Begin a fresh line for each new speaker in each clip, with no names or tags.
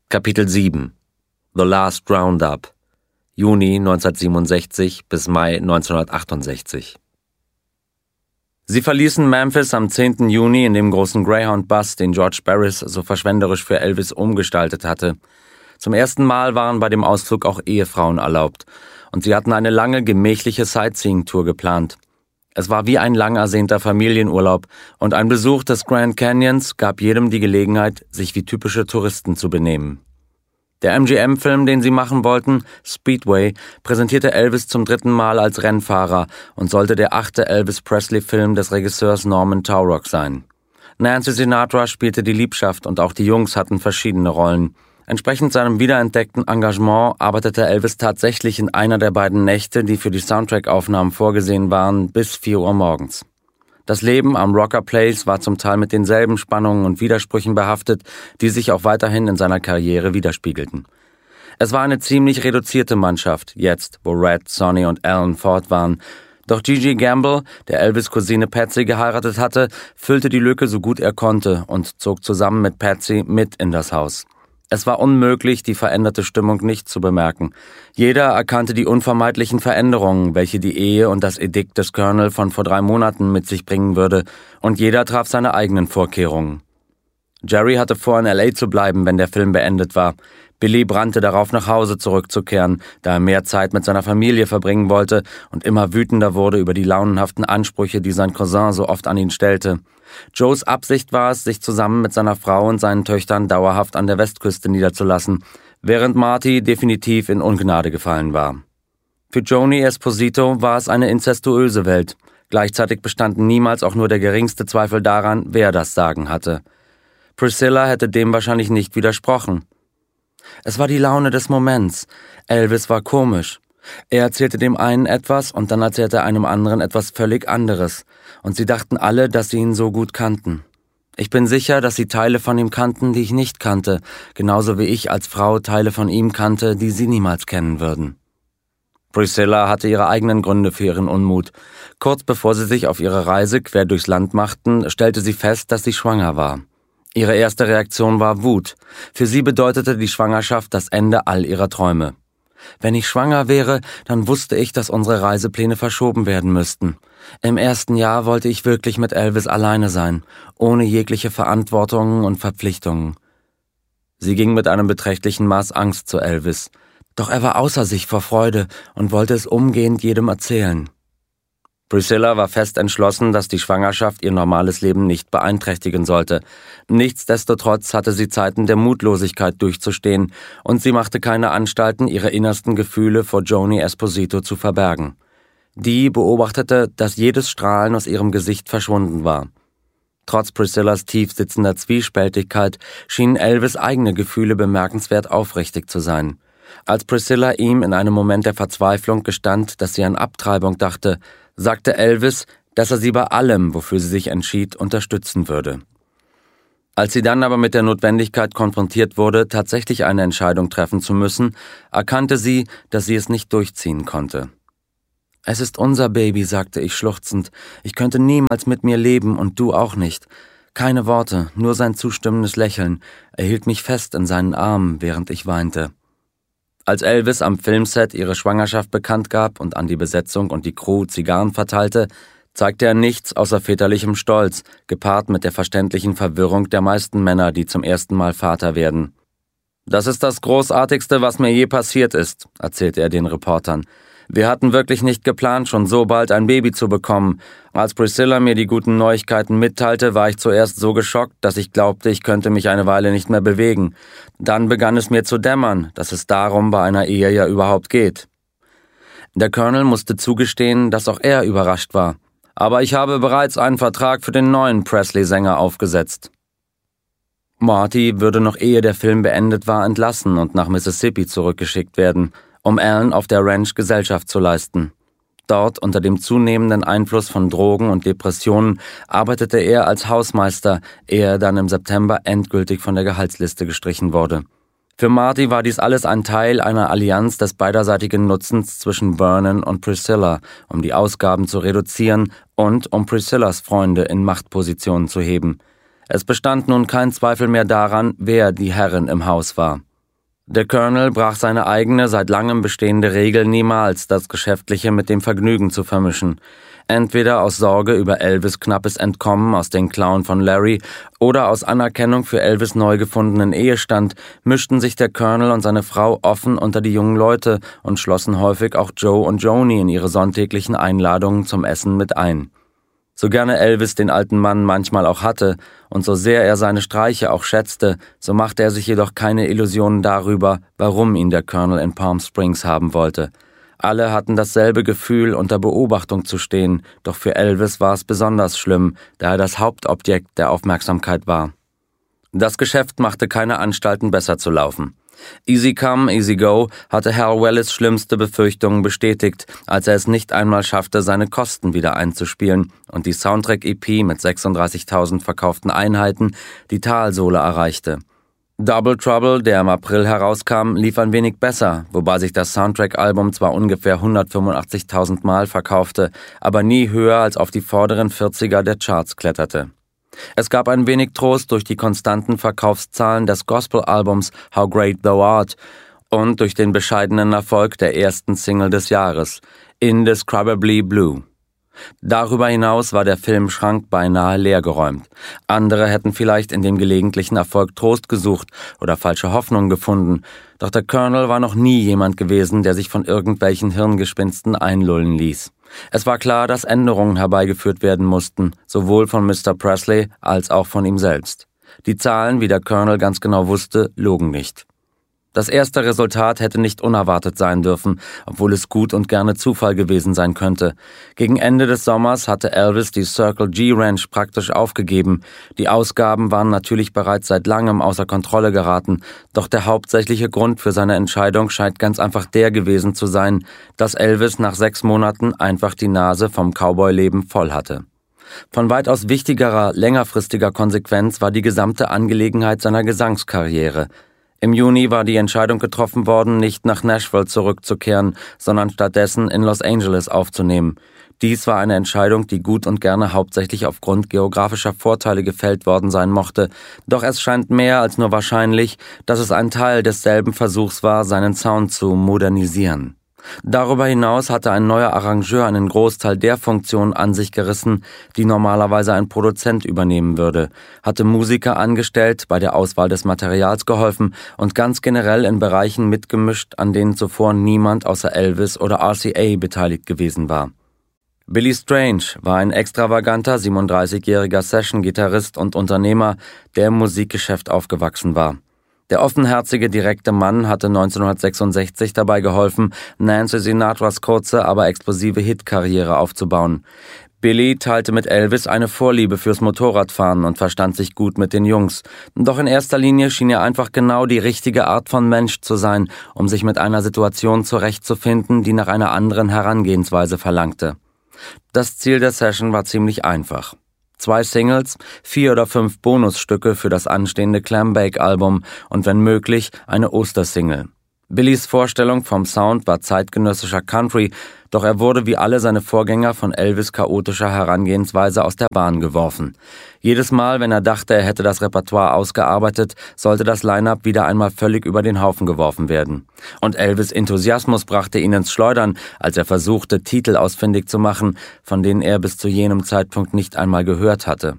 Kapitel 7 The Last Roundup Juni 1967 bis Mai 1968. Sie verließen Memphis am 10. Juni in dem großen Greyhound-Bus, den George Barris so verschwenderisch für Elvis umgestaltet hatte. Zum ersten Mal waren bei dem Ausflug auch Ehefrauen erlaubt und sie hatten eine lange, gemächliche Sightseeing-Tour geplant. Es war wie ein lang ersehnter Familienurlaub und ein Besuch des Grand Canyons gab jedem die Gelegenheit, sich wie typische Touristen zu benehmen. Der MGM-Film, den sie machen wollten, Speedway, präsentierte Elvis zum 3. Mal als Rennfahrer und sollte der 8. Elvis-Presley-Film des Regisseurs Norman Taurog sein. Nancy Sinatra spielte die Liebschaft und auch die Jungs hatten verschiedene Rollen. Entsprechend seinem wiederentdeckten Engagement arbeitete Elvis tatsächlich in einer der beiden Nächte, die für die Soundtrack-Aufnahmen vorgesehen waren, bis 4 Uhr morgens. Das Leben am Rocker Place war zum Teil mit denselben Spannungen und Widersprüchen behaftet, die sich auch weiterhin in seiner Karriere widerspiegelten. Es war eine ziemlich reduzierte Mannschaft, jetzt, wo Red, Sonny und Alan fort waren. Doch Gigi Gamble, der Elvis' Cousine Patsy geheiratet hatte, füllte die Lücke so gut er konnte und zog zusammen mit Patsy mit in das Haus. Es war unmöglich, die veränderte Stimmung nicht zu bemerken. Jeder erkannte die unvermeidlichen Veränderungen, welche die Ehe und das Edikt des Colonel von vor 3 Monaten mit sich bringen würde, und jeder traf seine eigenen Vorkehrungen. Jerry hatte vor, in L.A. zu bleiben, wenn der Film beendet war. Billy brannte darauf, nach Hause zurückzukehren, da er mehr Zeit mit seiner Familie verbringen wollte und immer wütender wurde über die launenhaften Ansprüche, die sein Cousin so oft an ihn stellte. Joes Absicht war es, sich zusammen mit seiner Frau und seinen Töchtern dauerhaft an der Westküste niederzulassen, während Marty definitiv in Ungnade gefallen war. Für Joni Esposito war es eine inzestuöse Welt. Gleichzeitig bestand niemals auch nur der geringste Zweifel daran, wer das Sagen hatte. Priscilla hätte dem wahrscheinlich nicht widersprochen. Es war die Laune des Moments. Elvis war komisch. Er erzählte dem einen etwas und dann erzählte er einem anderen etwas völlig anderes. Und sie dachten alle, dass sie ihn so gut kannten. Ich bin sicher, dass sie Teile von ihm kannten, die ich nicht kannte, genauso wie ich als Frau Teile von ihm kannte, die sie niemals kennen würden. Priscilla hatte ihre eigenen Gründe für ihren Unmut. Kurz bevor sie sich auf ihre Reise quer durchs Land machten, stellte sie fest, dass sie schwanger war. Ihre erste Reaktion war Wut. Für sie bedeutete die Schwangerschaft das Ende all ihrer Träume. Wenn ich schwanger wäre, dann wusste ich, dass unsere Reisepläne verschoben werden müssten. Im ersten Jahr wollte ich wirklich mit Elvis alleine sein, ohne jegliche Verantwortungen und Verpflichtungen. Sie ging mit einem beträchtlichen Maß Angst zu Elvis. Doch er war außer sich vor Freude und wollte es umgehend jedem erzählen. Priscilla war fest entschlossen, dass die Schwangerschaft ihr normales Leben nicht beeinträchtigen sollte. Nichtsdestotrotz hatte sie Zeiten der Mutlosigkeit durchzustehen und sie machte keine Anstalten, ihre innersten Gefühle vor Joni Esposito zu verbergen. Die beobachtete, dass jedes Strahlen aus ihrem Gesicht verschwunden war. Trotz Priscillas tief sitzender Zwiespältigkeit schienen Elvis' eigene Gefühle bemerkenswert aufrichtig zu sein. Als Priscilla ihm in einem Moment der Verzweiflung gestand, dass sie an Abtreibung dachte, sagte Elvis, dass er sie bei allem, wofür sie sich entschied, unterstützen würde. Als sie dann aber mit der Notwendigkeit konfrontiert wurde, tatsächlich eine Entscheidung treffen zu müssen, erkannte sie, dass sie es nicht durchziehen konnte. »Es ist unser Baby«, sagte ich schluchzend. »Ich könnte niemals mit mir leben und du auch nicht.« Keine Worte, nur sein zustimmendes Lächeln. Er hielt mich fest in seinen Armen, während ich weinte. Als Elvis am Filmset ihre Schwangerschaft bekannt gab und an die Besetzung und die Crew Zigarren verteilte, zeigte er nichts außer väterlichem Stolz, gepaart mit der verständlichen Verwirrung der meisten Männer, die zum ersten Mal Vater werden. »Das ist das Großartigste, was mir je passiert ist«, erzählte er den Reportern. »Wir hatten wirklich nicht geplant, schon so bald ein Baby zu bekommen. Als Priscilla mir die guten Neuigkeiten mitteilte, war ich zuerst so geschockt, dass ich glaubte, ich könnte mich eine Weile nicht mehr bewegen. Dann begann es mir zu dämmern, dass es darum bei einer Ehe ja überhaupt geht.« Der Colonel musste zugestehen, dass auch er überrascht war. »Aber ich habe bereits einen Vertrag für den neuen Presley-Sänger aufgesetzt.« Marty würde noch ehe der Film beendet war entlassen und nach Mississippi zurückgeschickt werden, um Alan auf der Ranch Gesellschaft zu leisten. Dort, unter dem zunehmenden Einfluss von Drogen und Depressionen, arbeitete er als Hausmeister, ehe er dann im September endgültig von der Gehaltsliste gestrichen wurde. Für Marty war dies alles ein Teil einer Allianz des beiderseitigen Nutzens zwischen Vernon und Priscilla, um die Ausgaben zu reduzieren und um Priscillas Freunde in Machtpositionen zu heben. Es bestand nun kein Zweifel mehr daran, wer die Herrin im Haus war. Der Colonel brach seine eigene, seit langem bestehende Regel niemals, das Geschäftliche mit dem Vergnügen zu vermischen. Entweder aus Sorge über Elvis' knappes Entkommen aus den Klauen von Larry oder aus Anerkennung für Elvis' neu gefundenen Ehestand mischten sich der Colonel und seine Frau offen unter die jungen Leute und schlossen häufig auch Joe und Joni in ihre sonntäglichen Einladungen zum Essen mit ein. So gerne Elvis den alten Mann manchmal auch hatte und so sehr er seine Streiche auch schätzte, so machte er sich jedoch keine Illusionen darüber, warum ihn der Colonel in Palm Springs haben wollte. Alle hatten dasselbe Gefühl, unter Beobachtung zu stehen, doch für Elvis war es besonders schlimm, da er das Hauptobjekt der Aufmerksamkeit war. Das Geschäft machte keine Anstalten, besser zu laufen. Easy Come, Easy Go hatte Hal Wallis' schlimmste Befürchtungen bestätigt, als er es nicht einmal schaffte, seine Kosten wieder einzuspielen und die Soundtrack-EP mit 36.000 verkauften Einheiten die Talsohle erreichte. Double Trouble, der im April herauskam, lief ein wenig besser, wobei sich das Soundtrack-Album zwar ungefähr 185.000 Mal verkaufte, aber nie höher als auf die vorderen 40er der Charts kletterte. Es gab ein wenig Trost durch die konstanten Verkaufszahlen des Gospel-Albums How Great Thou Art und durch den bescheidenen Erfolg der ersten Single des Jahres, Indescribably Blue. Darüber hinaus war der Filmschrank beinahe leergeräumt. Andere hätten vielleicht in dem gelegentlichen Erfolg Trost gesucht oder falsche Hoffnung gefunden, doch der Colonel war noch nie jemand gewesen, der sich von irgendwelchen Hirngespinsten einlullen ließ. Es war klar, dass Änderungen herbeigeführt werden mussten, sowohl von Mr. Presley als auch von ihm selbst. Die Zahlen, wie der Colonel ganz genau wusste, logen nicht. Das erste Resultat hätte nicht unerwartet sein dürfen, obwohl es gut und gerne Zufall gewesen sein könnte. Gegen Ende des Sommers hatte Elvis die Circle G Ranch praktisch aufgegeben. Die Ausgaben waren natürlich bereits seit langem außer Kontrolle geraten, doch der hauptsächliche Grund für seine Entscheidung scheint ganz einfach der gewesen zu sein, dass Elvis nach 6 Monaten einfach die Nase vom Cowboy-Leben voll hatte. Von weitaus wichtigerer, längerfristiger Konsequenz war die gesamte Angelegenheit seiner Gesangskarriere. Im Juni war die Entscheidung getroffen worden, nicht nach Nashville zurückzukehren, sondern stattdessen in Los Angeles aufzunehmen. Dies war eine Entscheidung, die gut und gerne hauptsächlich aufgrund geografischer Vorteile gefällt worden sein mochte, doch es scheint mehr als nur wahrscheinlich, dass es ein Teil desselben Versuchs war, seinen Sound zu modernisieren. Darüber hinaus hatte ein neuer Arrangeur einen Großteil der Funktionen an sich gerissen, die normalerweise ein Produzent übernehmen würde, hatte Musiker angestellt, bei der Auswahl des Materials geholfen und ganz generell in Bereichen mitgemischt, an denen zuvor niemand außer Elvis oder RCA beteiligt gewesen war. Billy Strange war ein extravaganter 37-jähriger Session-Gitarrist und Unternehmer, der im Musikgeschäft aufgewachsen war. Der offenherzige, direkte Mann hatte 1966 dabei geholfen, Nancy Sinatras kurze, aber explosive Hitkarriere aufzubauen. Billy teilte mit Elvis eine Vorliebe fürs Motorradfahren und verstand sich gut mit den Jungs. Doch in erster Linie schien er einfach genau die richtige Art von Mensch zu sein, um sich mit einer Situation zurechtzufinden, die nach einer anderen Herangehensweise verlangte. Das Ziel der Session war ziemlich einfach. 2 Singles, 4 oder 5 Bonusstücke für das anstehende Clambake-Album und wenn möglich eine Ostersingle. Billys Vorstellung vom Sound war zeitgenössischer Country, doch er wurde wie alle seine Vorgänger von Elvis' chaotischer Herangehensweise aus der Bahn geworfen. Jedes Mal, wenn er dachte, er hätte das Repertoire ausgearbeitet, sollte das Line-Up wieder einmal völlig über den Haufen geworfen werden. Und Elvis' Enthusiasmus brachte ihn ins Schleudern, als er versuchte, Titel ausfindig zu machen, von denen er bis zu jenem Zeitpunkt nicht einmal gehört hatte.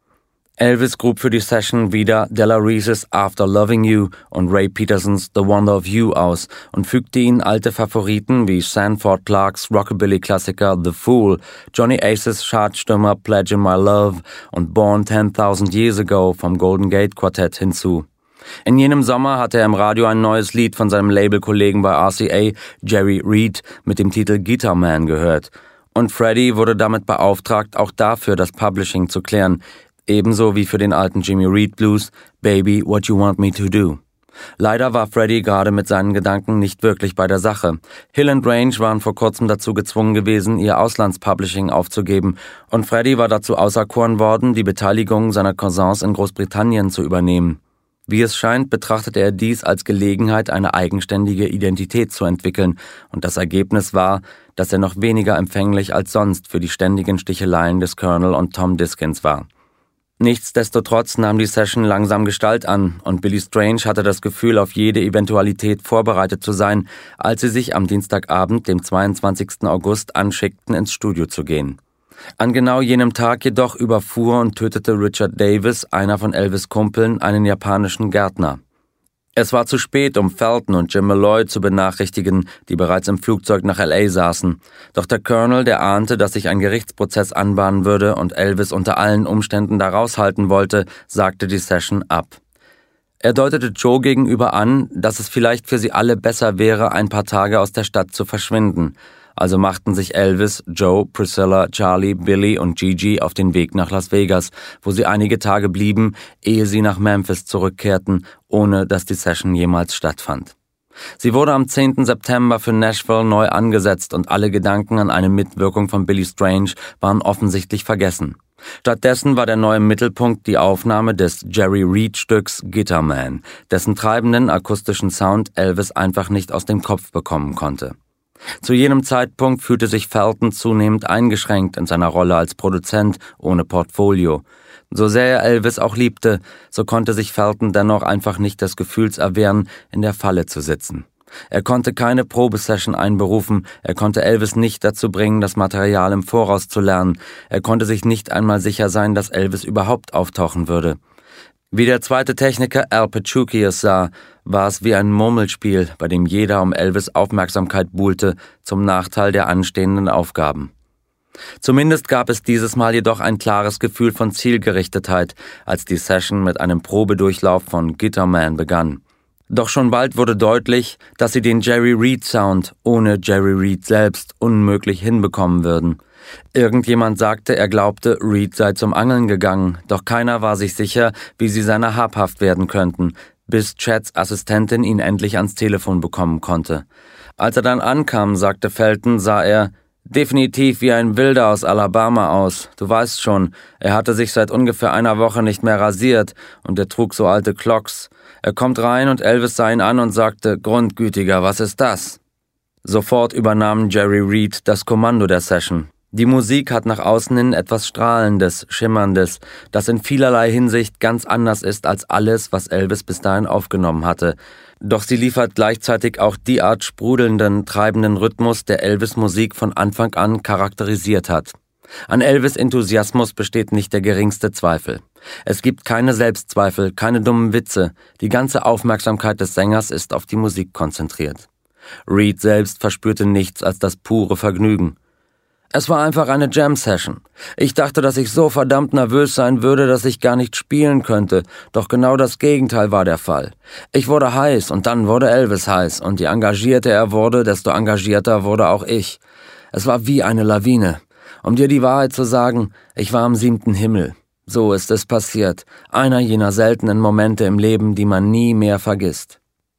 Elvis grub für die Session wieder Della Reese's After Loving You und Ray Petersons The Wonder of You aus und fügte ihnen alte Favoriten wie Sanford Clarks Rockabilly-Klassiker The Fool, Johnny Aces Chartstürmer Pledge My Love und Born 10,000 Years Ago vom Golden Gate Quartett hinzu. In jenem Sommer hatte er im Radio ein neues Lied von seinem Labelkollegen bei RCA, Jerry Reed, mit dem Titel Guitar Man gehört. Und Freddie wurde damit beauftragt, auch dafür das Publishing zu klären, ebenso wie für den alten Jimmy Reed Blues, Baby, What You Want Me to Do. Leider war Freddie gerade mit seinen Gedanken nicht wirklich bei der Sache. Hill & Range waren vor kurzem dazu gezwungen gewesen, ihr Auslandspublishing aufzugeben und Freddie war dazu auserkoren worden, die Beteiligung seiner Cousins in Großbritannien zu übernehmen. Wie es scheint, betrachtete er dies als Gelegenheit, eine eigenständige Identität zu entwickeln und das Ergebnis war, dass er noch weniger empfänglich als sonst für die ständigen Sticheleien des Colonel und Tom Diskins war. Nichtsdestotrotz nahm die Session langsam Gestalt an und Billy Strange hatte das Gefühl, auf jede Eventualität vorbereitet zu sein, als sie sich am Dienstagabend, dem 22. August, anschickten, ins Studio zu gehen. An genau jenem Tag jedoch überfuhr und tötete Richard Davis, einer von Elvis' Kumpeln, einen japanischen Gärtner. Es war zu spät, um Felton und Jim Malloy zu benachrichtigen, die bereits im Flugzeug nach L.A. saßen. Doch der Colonel, der ahnte, dass sich ein Gerichtsprozess anbahnen würde und Elvis unter allen Umständen da raushalten wollte, sagte die Session ab. Er deutete Joe gegenüber an, dass es vielleicht für sie alle besser wäre, ein paar Tage aus der Stadt zu verschwinden. Also machten sich Elvis, Joe, Priscilla, Charlie, Billy und Gigi auf den Weg nach Las Vegas, wo sie einige Tage blieben, ehe sie nach Memphis zurückkehrten, ohne dass die Session jemals stattfand. Sie wurde am 10. September für Nashville neu angesetzt und alle Gedanken an eine Mitwirkung von Billy Strange waren offensichtlich vergessen. Stattdessen war der neue Mittelpunkt die Aufnahme des Jerry Reed-Stücks Guitar Man, dessen treibenden akustischen Sound Elvis einfach nicht aus dem Kopf bekommen konnte. Zu jenem Zeitpunkt fühlte sich Felton zunehmend eingeschränkt in seiner Rolle als Produzent ohne Portfolio. So sehr er Elvis auch liebte, so konnte sich Felton dennoch einfach nicht des Gefühls erwehren, in der Falle zu sitzen. Er konnte keine Probesession einberufen, er konnte Elvis nicht dazu bringen, das Material im Voraus zu lernen, er konnte sich nicht einmal sicher sein, dass Elvis überhaupt auftauchen würde. Wie der zweite Techniker Al Pachuki es sah, war es wie ein Murmelspiel, bei dem jeder um Elvis' Aufmerksamkeit buhlte, zum Nachteil der anstehenden Aufgaben. Zumindest gab es dieses Mal jedoch ein klares Gefühl von Zielgerichtetheit, als die Session mit einem Probedurchlauf von Guitar Man begann. Doch schon bald wurde deutlich, dass sie den Jerry Reed Sound ohne Jerry Reed selbst unmöglich hinbekommen würden. Irgendjemand sagte, er glaubte, Reed sei zum Angeln gegangen, doch keiner war sich sicher, wie sie seiner habhaft werden könnten, bis Chads Assistentin ihn endlich ans Telefon bekommen konnte. Als er dann ankam, sagte Felton, sah er definitiv wie ein Wilder aus Alabama aus. Du weißt schon, er hatte sich seit ungefähr einer Woche nicht mehr rasiert und er trug so alte Clocks. Er kommt rein und Elvis sah ihn an und sagte, Grundgütiger, was ist das? Sofort übernahm Jerry Reed das Kommando der Session. Die Musik hat nach außen hin etwas Strahlendes, Schimmerndes, das in vielerlei Hinsicht ganz anders ist als alles, was Elvis bis dahin aufgenommen hatte. Doch sie liefert gleichzeitig auch die Art sprudelnden, treibenden Rhythmus, der Elvis' Musik von Anfang an charakterisiert hat. An Elvis' Enthusiasmus besteht nicht der geringste Zweifel. Es gibt keine Selbstzweifel, keine dummen Witze. Die ganze Aufmerksamkeit des Sängers ist auf die Musik konzentriert. Reed selbst verspürte nichts als das pure Vergnügen. Es war einfach eine Jam-Session. Ich dachte, dass ich so verdammt nervös sein würde, dass ich gar nicht spielen könnte, doch genau das Gegenteil war der Fall. Ich wurde heiß und dann wurde Elvis heiß und je engagierter er wurde, desto engagierter wurde auch ich. Es war wie eine Lawine. Um dir die Wahrheit zu sagen, ich war am 7. Himmel. So ist es passiert. Einer jener seltenen Momente im Leben, die man nie mehr vergisst.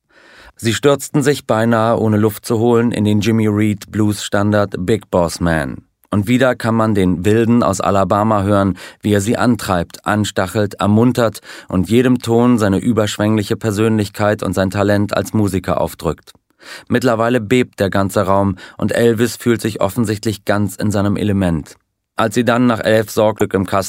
Sie stürzten sich beinahe ohne Luft zu holen in den Jimmy Reed Blues-Standard Big Boss Man. Und wieder kann man den Wilden aus Alabama hören, wie er sie antreibt, anstachelt, ermuntert und jedem Ton seine überschwängliche Persönlichkeit und sein Talent als Musiker aufdrückt. Mittlerweile bebt der ganze Raum und Elvis fühlt sich offensichtlich ganz in seinem Element. Als sie dann nach 11 Sorglück im Kasten